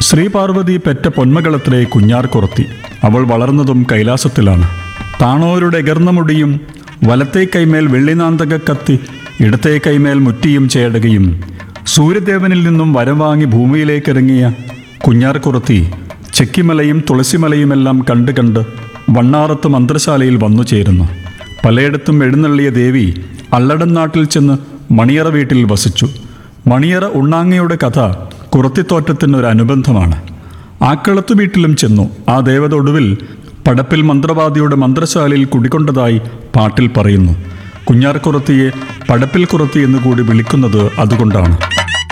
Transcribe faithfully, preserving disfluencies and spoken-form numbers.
ശ്രീപാർവതി പെറ്റ പൊന്മകളത്രേ കുഞ്ഞാർ കുറത്തി. അവൾ വളർന്നതും കൈലാസത്തിലാണ്. താണോരുടെ എകർന്ന മുടിയും വലത്തേ കൈമേൽ വെള്ളിനാന്തക കത്തി ഇടത്തേ കൈമേൽ മുറ്റിയും ചേടുകയും സൂര്യദേവനിൽ നിന്നും വരം വാങ്ങി ഭൂമിയിലേക്കിറങ്ങിയ കുഞ്ഞാർ കുറത്തി ചെക്കിമലയും തുളസിമലയുമെല്ലാം കണ്ട് കണ്ട് വണ്ണാറത്ത് മന്ത്രശാലയിൽ വന്നു ചേരുന്നു. പലയിടത്തും എഴുന്നള്ളിയ ദേവി അള്ളടൻ നാട്ടിൽ ചെന്ന് മണിയറ വീട്ടിൽ വസിച്ചു. മണിയറ ഉണ്ണാങ്ങയുടെ കഥ കുറത്തിത്തോറ്റത്തിനൊരു അനുബന്ധമാണ്. ആക്കളത്തു വീട്ടിലും ചെന്നു. ആ ദേവത ഒടുവിൽ പടപ്പിൽ മന്ത്രവാദിയുടെ മന്ത്രശാലയിൽ കുടികൊണ്ടതായി പാട്ടിൽ പറയുന്നു. കുഞ്ഞാർ കുറത്തിയെ പടപ്പിൽ കുറത്തി എന്ന് കൂടി വിളിക്കുന്നത് അതുകൊണ്ടാണ്.